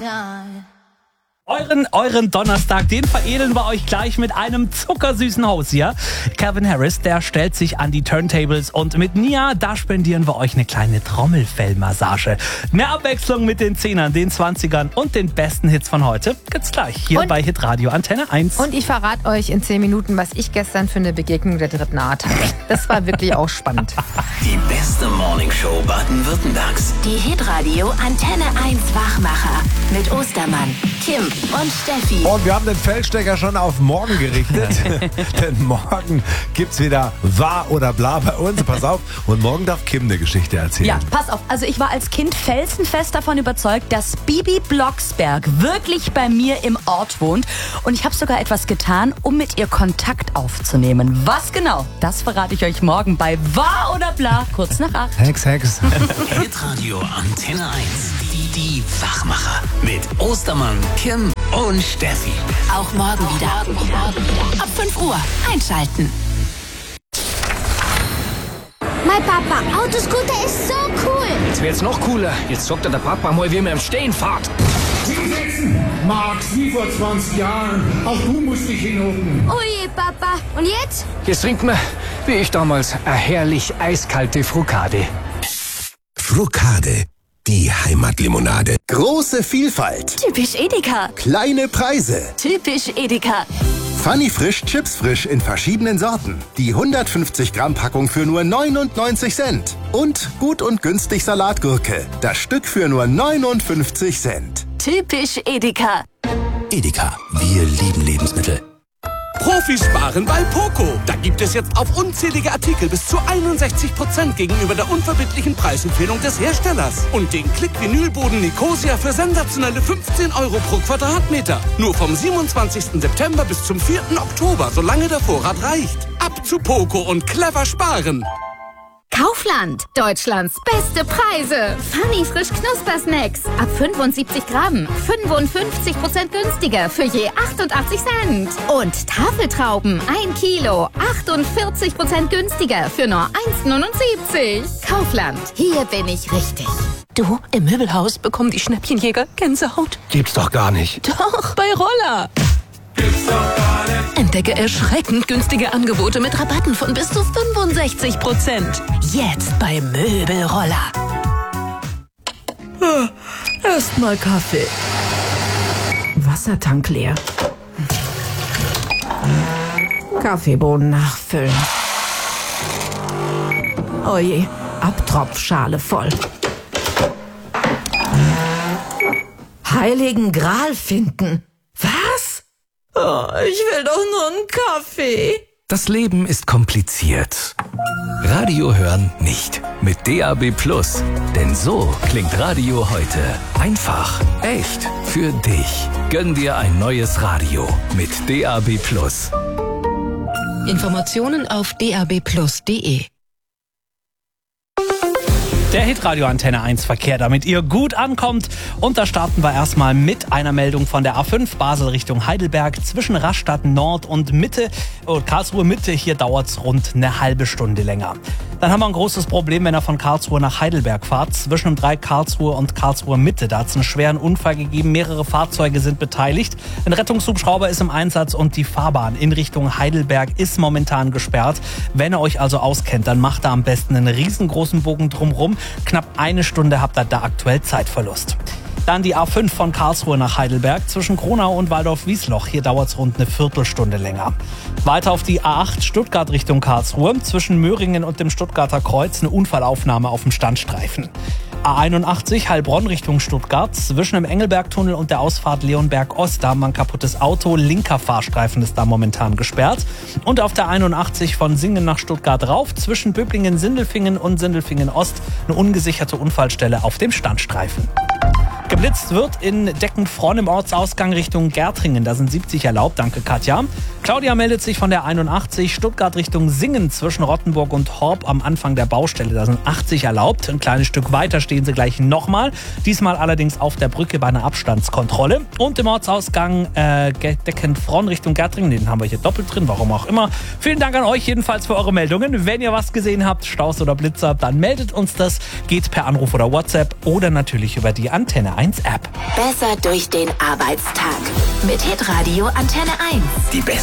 Euren Donnerstag, den veredeln wir euch gleich mit einem zuckersüßen Host hier. Calvin Harris, der stellt sich an die Turntables und mit Nia, da spendieren wir euch eine kleine Trommelfellmassage. Mehr Abwechslung mit den 10ern, den 20ern und den besten Hits von heute gibt's gleich hier bei Hitradio Antenne 1. Und ich verrate euch in 10 Minuten, was ich gestern für eine Begegnung der dritten Art hatte. Das war wirklich auch spannend. Die beste Morningshow Baden-Württembergs. Die Hitradio Antenne 1 Wachmacher mit Ostermann, Kim und Steffi. Und wir haben den Feldstecker schon auf morgen gerichtet. Denn morgen gibt's wieder Wahr oder Bla bei uns. Pass auf. Und morgen darf Kim eine Geschichte erzählen. Ja, pass auf. Also ich war als Kind felsenfest davon überzeugt, dass Bibi Blocksberg wirklich bei mir im Ort wohnt. Und ich habe sogar etwas getan, um mit ihr Kontakt aufzunehmen. Was genau? Das verrate ich euch morgen bei Wahr oder Bla, kurz nach 8. Hex. Hitradio Antenne 1. Die Wachmacher mit Ostermann, Kim und Steffi. Auch morgen wieder. Ab 5 Uhr einschalten. Mein Papa, Autoscooter ist so cool. Jetzt wird's noch cooler. Jetzt sagt der Papa mal, wie man im Stehen fährt. Max, wie vor 20 Jahren. Auch du musst dich hinhocken. Oh je, Papa. Und jetzt? Jetzt trinkt man, wie ich damals, eine herrlich eiskalte Frukade. Frukade, die Heimatlimonade. Große Vielfalt, Typisch Edeka. kleine Preise. Typisch Edeka. Funny Frisch, Chips frisch in verschiedenen Sorten. Die 150 Gramm Packung für nur 99 Cent. Und gut und günstig Salatgurke. Das Stück für nur 59 Cent. Typisch Edeka. Edeka, wir lieben Lebensmittel. Profis sparen bei Poco. Da gibt es jetzt auf unzählige Artikel bis zu 61% gegenüber der unverbindlichen Preisempfehlung des Herstellers. Und den Klick-Vinylboden Nicosia für sensationelle 15 € pro Quadratmeter. Nur vom 27. September bis zum 4. Oktober, solange der Vorrat reicht. Ab zu Poco und clever sparen. Kaufland, Deutschlands beste Preise. Funny Frisch Knuspersnacks. Ab 75 Gramm. 55% günstiger für je 88 Cent. Und Tafeltrauben, 1 Kilo. 48% günstiger für nur 1,79. Kaufland, hier bin ich richtig. Du, im Möbelhaus bekommen die Schnäppchenjäger Gänsehaut. Gibt's doch gar nicht. Doch, bei Roller. Entdecke erschreckend günstige Angebote mit Rabatten von bis zu 65%. Jetzt bei Möbelroller. Erstmal Kaffee. Wassertank leer. Kaffeebohnen nachfüllen. Oje, Abtropfschale voll. Heiligen Gral finden. Was? Oh, ich will doch nur einen Kaffee. Das Leben ist kompliziert. Radio hören nicht. Mit DAB+. Denn so klingt Radio heute. Einfach, echt, für dich. Gönn dir ein neues Radio mit DAB+. Informationen auf dabplus.de. Der Hitradio Antenne 1 Verkehr, damit ihr gut ankommt. Und da starten wir erstmal mit einer Meldung von der A5 Basel Richtung Heidelberg zwischen Rastatt Nord und Mitte, Karlsruhe Mitte. Hier dauert es rund eine halbe Stunde länger. Dann haben wir ein großes Problem, wenn ihr von Karlsruhe nach Heidelberg fahrt. Zwischen dem Dreieck Karlsruhe und Karlsruhe Mitte. Da hat es einen schweren Unfall gegeben. Mehrere Fahrzeuge sind beteiligt. Ein Rettungshubschrauber ist im Einsatz und die Fahrbahn in Richtung Heidelberg ist momentan gesperrt. Wenn ihr euch also auskennt, dann macht da am besten einen riesengroßen Bogen drumherum. Knapp eine Stunde habt ihr da aktuell Zeitverlust. Dann die A5 von Karlsruhe nach Heidelberg zwischen Kronau und Waldorf-Wiesloch. Hier dauert es rund eine Viertelstunde länger. Weiter auf die A8 Stuttgart Richtung Karlsruhe. Zwischen Möhringen und dem Stuttgarter Kreuz eine Unfallaufnahme auf dem Standstreifen. A81 Heilbronn Richtung Stuttgart. Zwischen dem Engelbergtunnel und der Ausfahrt Leonberg Ost. Da haben wir ein kaputtes Auto. Linker Fahrstreifen ist da momentan gesperrt. Und auf der 81 von Singen nach Stuttgart rauf. Zwischen Böblingen-Sindelfingen und Sindelfingen-Ost eine ungesicherte Unfallstelle auf dem Standstreifen. Geblitzt wird in Deckenfronn im Ortsausgang Richtung Gärtringen. Da sind 70 erlaubt. Danke, Katja. Claudia meldet sich von der 81 Stuttgart Richtung Singen zwischen Rottenburg und Horb am Anfang der Baustelle. Da sind 80 erlaubt. Ein kleines Stück weiter stehen sie gleich nochmal. Diesmal allerdings auf der Brücke bei einer Abstandskontrolle. Und im Ortsausgang Deckenfronn Richtung Gärtringen. Den haben wir hier doppelt drin, warum auch immer. Vielen Dank an euch jedenfalls für eure Meldungen. Wenn ihr was gesehen habt, Staus oder Blitzer, dann meldet uns das. Geht per Anruf oder WhatsApp oder natürlich über die Antenne Antenne 1 App. Besser durch den Arbeitstag. Mit Hitradio Antenne 1. Die beste